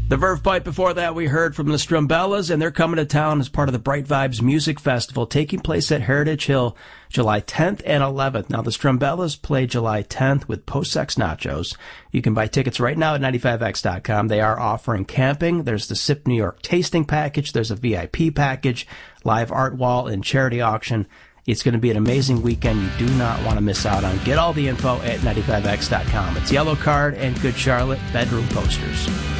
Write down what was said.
The Verve Pipe before that, we heard from the Strumbellas, and they're coming to town as part of the Bright Vibes Music Festival taking place at Heritage Hill July 10th and 11th. Now, the Strumbellas play July 10th with Post-Sex Nachos. You can buy tickets right now at 95x.com. They are offering camping. There's the SIP New York tasting package. There's a VIP package, live art wall, and charity auction. It's going to be an amazing weekend you do not want to miss out on. Get all the info at 95x.com. It's Yellow Card and Good Charlotte bedroom posters.